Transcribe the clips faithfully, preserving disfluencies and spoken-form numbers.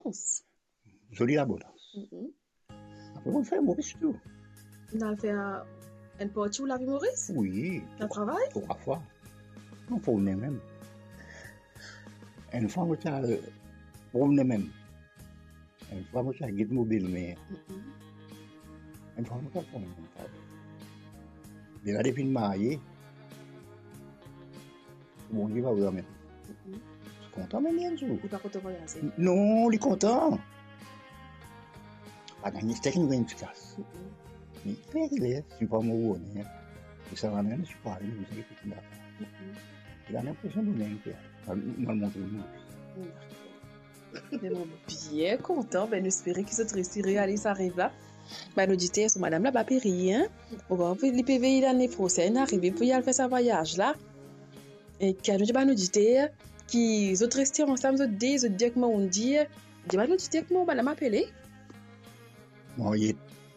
Jolie l'abondance. Mhm. Après, on fait Maurice tout. On a fait un, une partie où la vie Maurice? Oui. Un travail? Trois fois. On peut venir même. Une fois, on a pour venir même. Une fois, on a guide mobile, mais Mhm. une fois, on a pour venir. Déjà, depuis le marié, bon, il va vous même. Mhm. Je suis content, mais bien sûr. Il n'est pas content de voyager. Non, il est content. Pas gagner, c'est une bonne classe. Mhm. Mais il est, je suis pas mon bonheur. Et ça va même, je suis pas allé, vous savez, petit là. Mhm. Il a l'impression de même faire. Dans le monde du monde. Mais bon, bien content, ben, nous espérons que cette réussite arrive là. Ben, nous disons, c'est madame là, bah, péri, hein. On va faire les P V I l'année prochaine, arriver pour y aller faire sa voyage là. Et quand nous disons, bah, nous disons, qu'ils autres restent ensemble, ils disent, ils disent, comment on dit, ils bah, nous disons, comment madame appelé. Marié.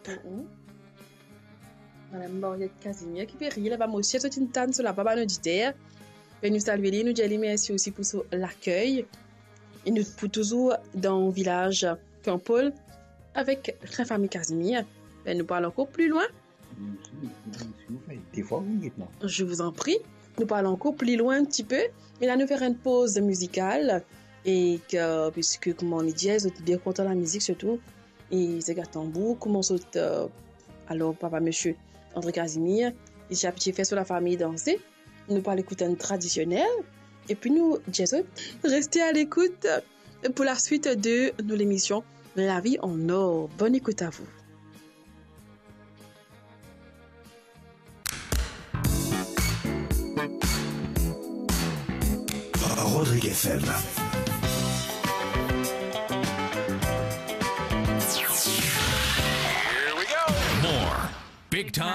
Madame Mariette Casimir qui péri là, bah, moi aussi, c'est une tante sur la baba, nous disons. Ben, nous saluer, nous disons merci aussi pour l'accueil. Et nous, pour toujours dans le village Campol, avec la famille Casimir. Ben, nous parlons encore plus loin. Des fois, oui, dites-moi. Je vous en prie. Nous parlons encore plus loin un petit peu. Et là, nous faisons une pause musicale. Et que, puisque, comme on dit, je suis bien content de la musique surtout. Et c'est un tambour. Comment ça, euh, alors, papa, monsieur André Casimir, il s'est fait sur la famille danser. Nous parlons écouter un traditionnel. Et puis nous, Jésus, restez à l'écoute pour la suite de nos émissions La vie en or. Bonne écoute à vous. Rodrigue F M. Here we go. More big time